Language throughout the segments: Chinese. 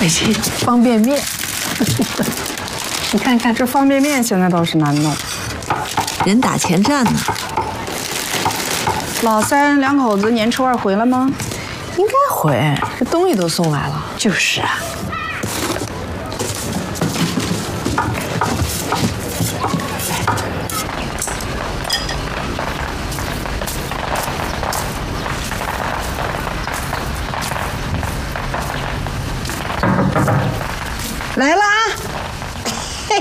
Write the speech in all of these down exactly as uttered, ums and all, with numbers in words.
哎，这方便面，你看看这方便面现在倒是难弄。 人打钱站呢。 老三两口子年初二回来吗？ 应该回，这东西都送来了。 就是啊。来了啊！嘿，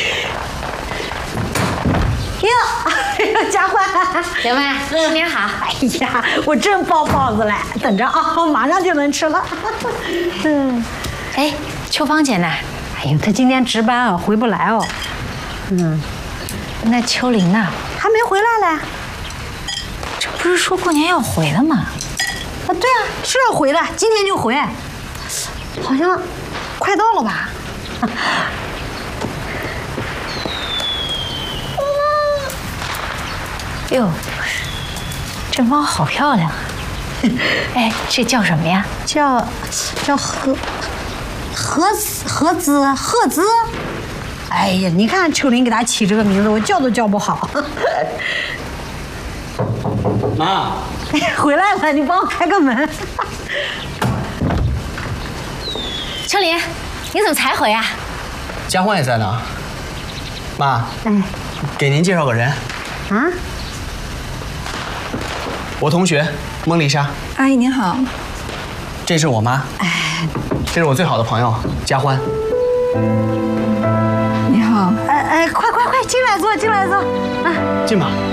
哟，佳欢， 小妹，新年好！ 哎呀，我正包包子嘞，等着啊，马上就能吃了。 嗯，哎，秋芳姐呢？ 哎呦，她今天值班啊，回不来哦。 嗯，那秋玲呢？ 还没回来嘞。 这不是说过年要回了吗？ 啊，对啊，是要回的，今天就回。好像快到了吧？ 哟，这猫好漂亮啊！哎，这叫什么呀？ 叫叫何何何姿赫姿。哎呀，你看秋玲给它起这个名字，我叫都叫不好。 妈， 回来了，你帮我开个门。 秋玲，你怎么才回啊？ 佳欢也在呢。妈， 哎， 给您介绍个人。 啊？ 我同学孟丽莎。 阿姨您好。 这是我妈。 哎， 这是我最好的朋友佳欢。 你好。 哎哎，快快快，进来坐，进来坐。啊， 进吧。